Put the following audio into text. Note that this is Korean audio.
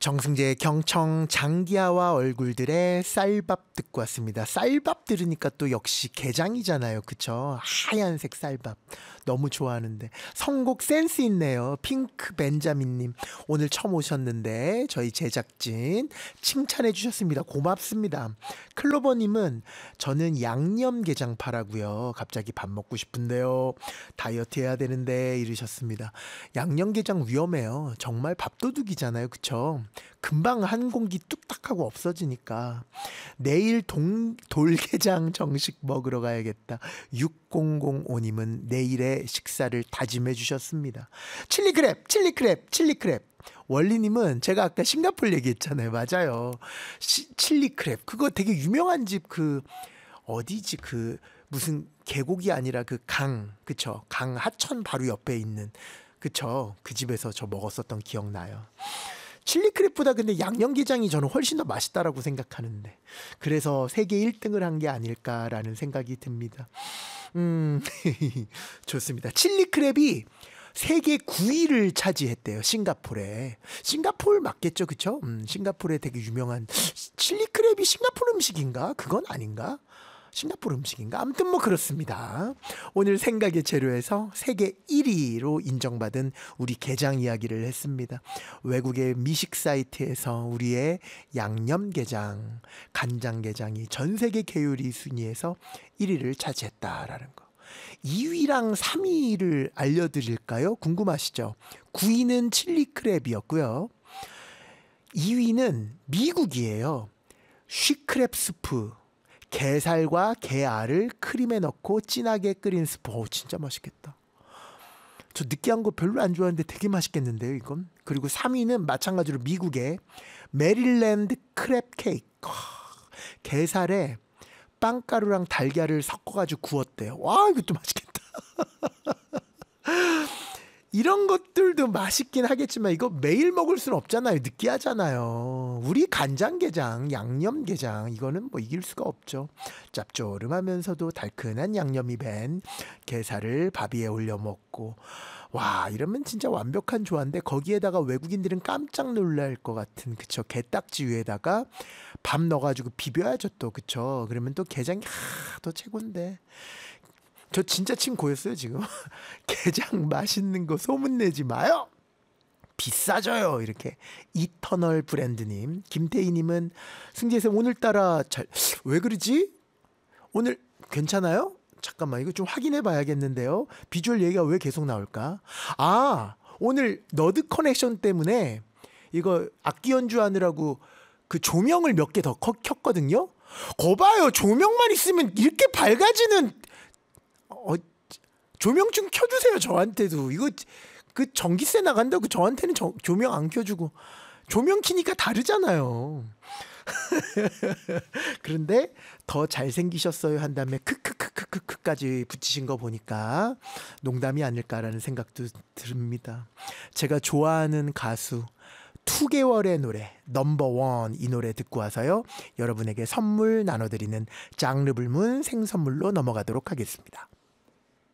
정승재의 경청 장기하와 얼굴들의 쌀밥 듣고 왔습니다. 쌀밥 들으니까 또 역시 게장이잖아요. 그쵸? 하얀색 쌀밥. 너무 좋아하는데. 선곡 센스 있네요. 핑크 벤자민님. 오늘 처음 오셨는데 저희 제작진 칭찬해 주셨습니다. 고맙습니다. 클로버님은 저는 양념게장 파라고요. 갑자기 밥 먹고 싶은데요. 다이어트 해야 되는데 이러셨습니다. 양념게장 위험해요. 정말 밥도둑이잖아요. 그쵸? 금방 한 공기 뚝딱하고 없어지니까. 내일 돌게장 정식 먹으러 가야겠다. 6005님은 내일의 식사를 다짐해 주셨습니다. 칠리크랩. 원리님은 제가 아까 싱가포르 얘기했잖아요. 맞아요. 칠리크랩. 그거 되게 유명한 집 어디지 무슨 계곡이 아니라 그쵸? 강 하천 바로 옆에 있는 그쵸? 그 집에서 저 먹었었던 기억나요. 칠리크랩보다 근데 양념게장이 저는 훨씬 더 맛있다라고 생각하는데 그래서 세계 1등을 한 게 아닐까라는 생각이 듭니다. 좋습니다. 칠리크랩이 세계 9위를 차지했대요. 싱가포르에. 싱가포르 맞겠죠, 그쵸? 싱가포르에 되게 유명한 칠리크랩이 싱가포르 음식인가? 그건 아닌가? 싱가포르 음식인가? 아무튼 뭐 그렇습니다. 오늘 생각의 재료에서 세계 1위로 인정받은 우리 게장 이야기를 했습니다. 외국의 미식 사이트에서 우리의 양념게장, 간장게장이 전 세계 계요리 순위에서 1위를 차지했다라는 거. 2위랑 3위를 알려드릴까요? 궁금하시죠? 9위는 칠리크랩이었고요. 2위는 미국이에요. 쉬크랩 스프. 게살과 게알을 크림에 넣고 진하게 끓인 스프. 진짜 맛있겠다. 저 느끼한 거 별로 안 좋아하는데 되게 맛있겠는데요, 이건. 그리고 3위는 마찬가지로 미국의 메릴랜드 크랩 케이크. 게살에 빵가루랑 달걀을 섞어가지고 구웠대요. 와, 이것도 맛있겠다. 이런 것들도 맛있긴 하겠지만 이거 매일 먹을 수는 없잖아요. 느끼하잖아요. 우리 간장게장, 양념게장 이거는 뭐 이길 수가 없죠. 짭조름하면서도 달큰한 양념이 밴 게살을 밥 위에 올려 먹고 와, 이러면 진짜 완벽한 조화인데 거기에다가 외국인들은 깜짝 놀랄 것 같은 그쵸, 게딱지 위에다가 밥 넣어가지고 비벼야죠 또. 그쵸? 그러면 또 게장이 더 최고인데. 저 진짜 침 고였어요 지금. 게장 맛있는 거 소문내지 마요. 비싸져요. 이렇게. 이터널 브랜드님. 김태희님은 승재쌤 오늘따라 왜 그러지? 오늘 괜찮아요? 잠깐만 이거 좀 확인해 봐야겠는데요. 비주얼 얘기가 왜 계속 나올까? 오늘 너드 커넥션 때문에 이거 악기 연주하느라고 그 조명을 몇 개 더 켰거든요. 거 봐요. 조명만 있으면 이렇게 밝아지는. 조명 좀 켜주세요. 저한테도. 이거 그 전기세 나간다고 저한테는 조명 안 켜주고. 조명 켜니까 다르잖아요. 그런데 더 잘생기셨어요 한 다음에 크크크크크까지 붙이신 거 보니까 농담이 아닐까라는 생각도 듭니다. 제가 좋아하는 가수 2개월의 노래 넘버원 이 노래 듣고 와서요 여러분에게 선물 나눠드리는 장르 불문 생선물로 넘어가도록 하겠습니다.